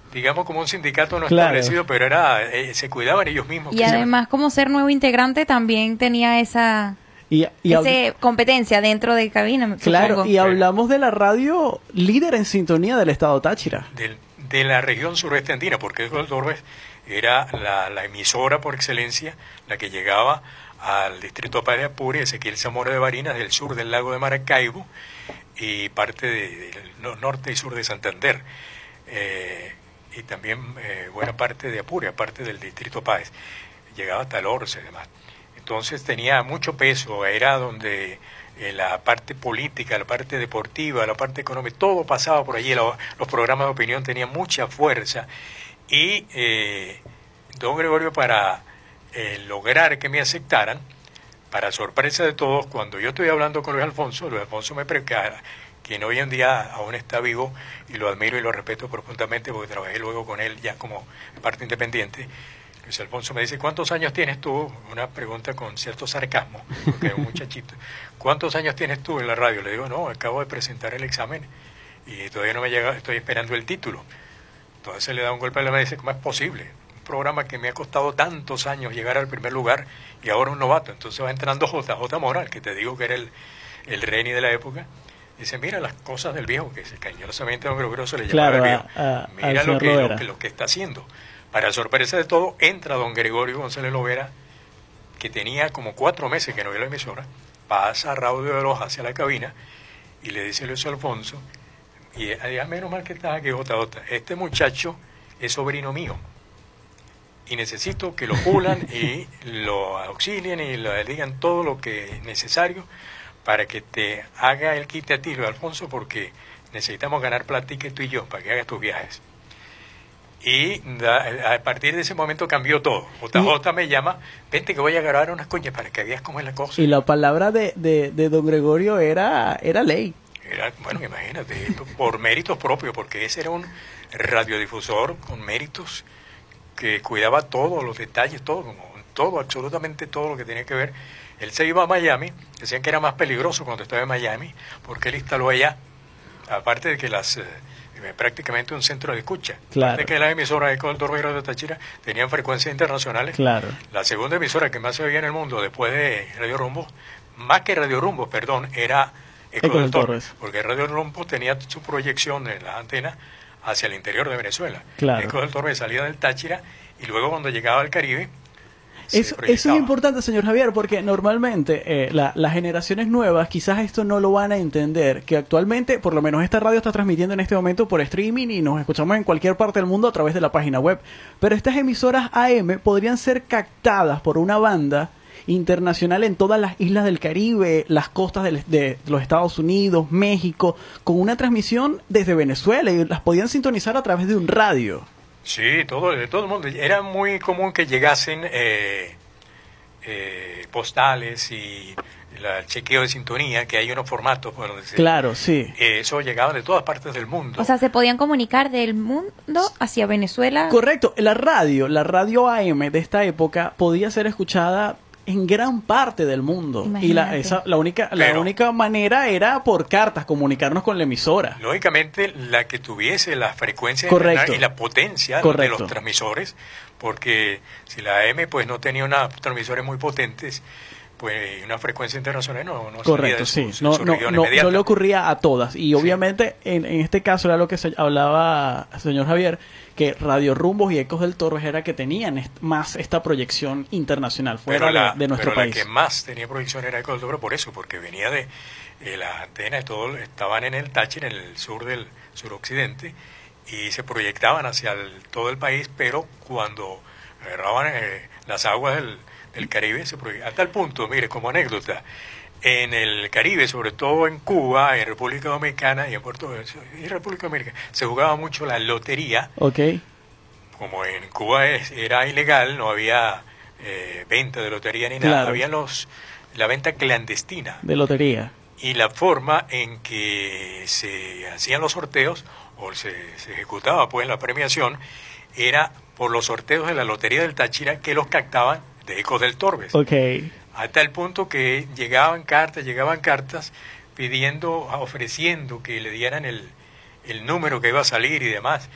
digamos, como un sindicato no Claro. establecido, pero era se cuidaban ellos mismos. Y además, como ser nuevo integrante, también tenía esa competencia dentro de cabina, claro, supongo. y hablamos de la radio líder en sintonía del estado Táchira. De la región sureste andina, porque Eco del Torbes era la emisora por excelencia, la que llegaba al distrito Paz de Apure, Ezequiel Zamora de Barinas, del sur del lago de Maracaibo, y parte del norte y sur de Santander, y también buena parte de Apure, aparte del distrito Páez, llegaba hasta el Orce y demás. Entonces tenía mucho peso, era donde la parte política, la parte deportiva, la parte económica, todo pasaba por allí, los programas de opinión tenían mucha fuerza, y don Gregorio, para lograr que me aceptaran, para sorpresa de todos, cuando yo estoy hablando con Luis Alfonso me prepara, quien hoy en día aún está vivo, y lo admiro y lo respeto profundamente porque trabajé luego con él ya como parte independiente. Luis Alfonso me dice: ¿cuántos años tienes tú? Una pregunta con cierto sarcasmo, porque es un muchachito. ¿Cuántos años tienes tú en la radio? Le digo: no, acabo de presentar el examen y todavía no me llega, estoy esperando el título. Entonces le da un golpe a la mesa y dice: ¿cómo es posible? Un programa que me ha costado tantos años llegar al primer lugar y ahora un novato. Entonces va entrando JJ Moral, que te digo que era el Reni de la época. Dice: mira las cosas del viejo, que cariñosamente a don Gregorio se le llamaba el viejo. Mira lo que está haciendo. Para sorpresa de todo, entra don Gregorio González Lovera, que tenía como 4 meses que no veía la emisora, pasa a Raudio de Loja hacia la cabina y le dice a Luis Alfonso: y menos mal que estás aquí, JJ, este muchacho es sobrino mío y necesito que lo pulan y lo auxilien y le digan todo lo que es necesario para que te haga el quite a ti, Luis Alfonso, porque necesitamos ganar platica tú y yo para que hagas tus viajes. Y a partir de ese momento cambió todo. JJ me llama: vente que voy a grabar unas coñas para que veas cómo es la cosa. Y la palabra de don Gregorio era ley. Bueno, imagínate, por méritos propios, porque ese era un radiodifusor con méritos que cuidaba todos los detalles, todo, absolutamente todo lo que tenía que ver. Él se iba a Miami, decían que era más peligroso cuando estaba en Miami, porque él instaló allá, aparte de que prácticamente un centro de escucha. Claro. De que las emisoras de Eco del Torbes y Radio Táchira tenían frecuencias internacionales. Claro. La segunda emisora que más se oía en el mundo después de Radio Rumbo, más que Radio Rumbo, perdón, era Eco del Torbes, porque Radio Rumbo tenía su proyección en las antenas hacia el interior de Venezuela. Claro. Eco del Torbes salía del Táchira y luego cuando llegaba al Caribe. Eso es importante, señor Javier, porque normalmente las generaciones nuevas quizás esto no lo van a entender, que actualmente, por lo menos esta radio está transmitiendo en este momento por streaming y nos escuchamos en cualquier parte del mundo a través de la página web, pero estas emisoras AM podrían ser captadas por una banda internacional en todas las islas del Caribe, las costas de los Estados Unidos, México, con una transmisión desde Venezuela, y las podían sintonizar a través de un radio. Sí, de todo el mundo. Era muy común que llegasen postales y el chequeo de sintonía, que hay unos formatos. Claro, sí. Eso llegaba de todas partes del mundo. O sea, se podían comunicar del mundo hacia Venezuela. Correcto. La radio AM de esta época podía ser escuchada en gran parte del mundo. Imagínate. Y la única manera era por cartas, comunicarnos con la emisora. Lógicamente, la que tuviese la frecuencia y la potencia de los transmisores, porque si la AM pues no tenía unas transmisores muy potentes, pues una frecuencia internacional no salía de su región inmediata. No le ocurría a todas. Y obviamente en este caso era lo que se hablaba, señor Javier, que Radio Rumbos y Ecos del Torbes era que tenían más esta proyección internacional fuera de nuestro país. La que más tenía proyección era Ecos del Torbes por eso, porque venía de las antenas, todo estaban en el Táchira, en el sur del suroccidente, y se proyectaban hacia todo el país, pero cuando agarraban las aguas del Caribe, a tal punto, mire, como anécdota, en el Caribe, sobre todo en Cuba, en República Dominicana y en Puerto Rico y República Dominicana, se jugaba mucho la lotería. Okay. Como en Cuba era ilegal, no había venta de lotería ni nada, había la venta clandestina de lotería. Y la forma en que se hacían los sorteos, o se ejecutaba pues la premiación, era por los sorteos de la Lotería del Táchira, que los captaban de Ecos del Torbes. Okay. A tal punto que llegaban cartas ofreciendo que le dieran el número que iba a salir y demás.